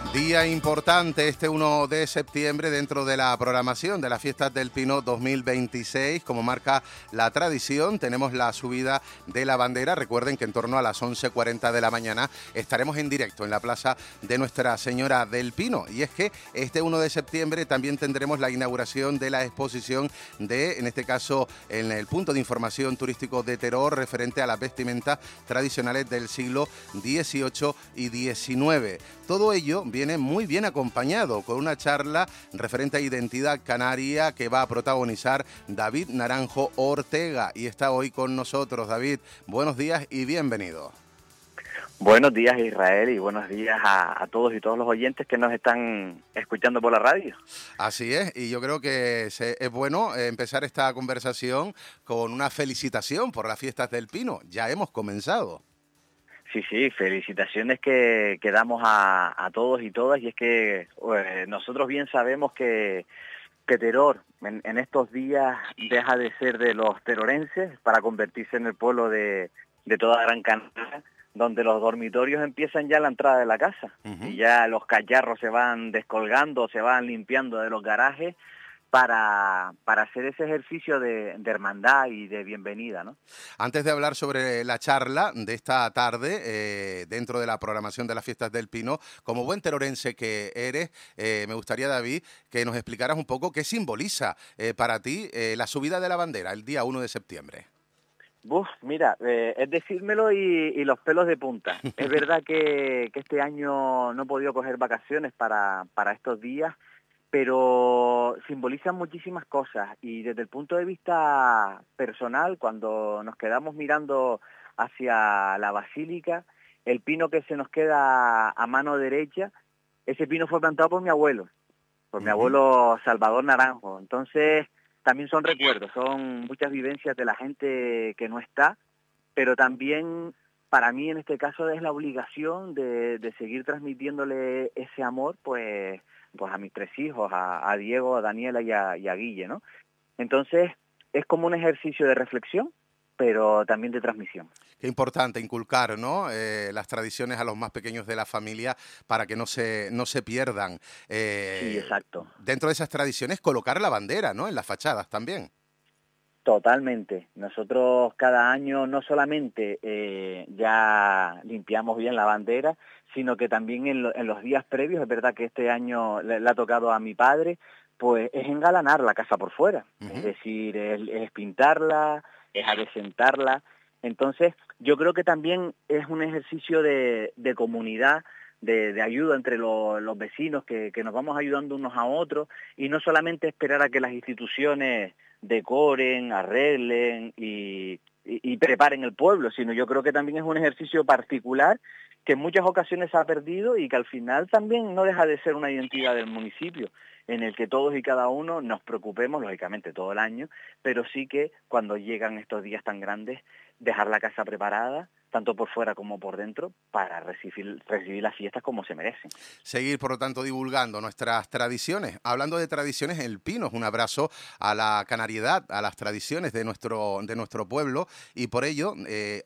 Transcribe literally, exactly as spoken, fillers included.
Día importante este uno de septiembre dentro de la programación de las Fiestas del Pino dos mil veintiséis. Como marca la tradición, tenemos la subida de la bandera. Recuerden que en torno a las once cuarenta de la mañana estaremos en directo en la Plaza de Nuestra Señora del Pino. Y es que este uno de septiembre también tendremos la inauguración de la exposición de, en este caso, en el punto de información turístico de Teror, referente a las vestimentas tradicionales del siglo dieciocho y diecinueve. Todo ello viene muy bien acompañado con una charla referente a identidad canaria que va a protagonizar David Naranjo Ortega y está hoy con nosotros. David, buenos días y bienvenido. Buenos días, Israel, y buenos días a, a todos y todos los oyentes que nos están escuchando por la radio. Así es, y yo creo que se, es bueno empezar esta conversación con una felicitación por las Fiestas del Pino. Ya hemos comenzado. Sí, sí, felicitaciones que, que damos a, a todos y todas, y es que eh, nosotros bien sabemos que, que Teror en, en estos días deja de ser de los terorenses para convertirse en el pueblo de, de toda Gran Canaria, donde los dormitorios empiezan ya a la entrada de la casa, uh-huh. y ya los cacharros se van descolgando, se van limpiando de los garajes, para, para hacer ese ejercicio de, de hermandad y de bienvenida, ¿no? Antes de hablar sobre la charla de esta tarde, eh, dentro de la programación de las Fiestas del Pino, como buen terorense que eres, eh, me gustaría, David, que nos explicaras un poco qué simboliza eh, para ti eh, la subida de la bandera el día uno de septiembre. Buf, mira, eh, es decírmelo y, y los pelos de punta. Es verdad que, que este año no he podido coger vacaciones para, para estos días, pero simbolizan muchísimas cosas, y desde el punto de vista personal, cuando nos quedamos mirando hacia la basílica, el pino que se nos queda a mano derecha, ese pino fue plantado por mi abuelo, por uh-huh. mi abuelo Salvador Naranjo. Entonces también son recuerdos, son muchas vivencias de la gente que no está, pero también para mí en este caso es la obligación de, de seguir transmitiéndole ese amor, pues pues a mis tres hijos, a, a Diego, a Daniela y a, y a Guille, ¿no? Entonces, es como un ejercicio de reflexión, pero también de transmisión. Qué importante inculcar, ¿no? Eh, las tradiciones a los más pequeños de la familia para que no se, no se pierdan. Eh, sí, exacto. Dentro de esas tradiciones, colocar la bandera, ¿no? En las fachadas también. Totalmente. Nosotros cada año no solamente eh, ya limpiamos bien la bandera, sino que también en, lo, en los días previos, es verdad que este año le, le ha tocado a mi padre, pues es engalanar la casa por fuera. Uh-huh. Es decir, es, es pintarla, es adecentarla. Entonces, yo creo que también es un ejercicio de, de comunidad, de, de ayuda entre lo, los vecinos, que, que nos vamos ayudando unos a otros, y no solamente esperar a que las instituciones decoren, arreglen y, y, y preparen el pueblo, sino yo creo que también es un ejercicio particular que en muchas ocasiones se ha perdido y que al final también no deja de ser una identidad del municipio, en el que todos y cada uno nos preocupemos, lógicamente todo el año, pero sí que cuando llegan estos días tan grandes, dejar la casa preparada, tanto por fuera como por dentro, para recibir, recibir las fiestas como se merecen. Seguir, por lo tanto, divulgando nuestras tradiciones. Hablando de tradiciones, el Pino es un abrazo a la canariedad, a las tradiciones de nuestro, de nuestro pueblo, y por ello, eh,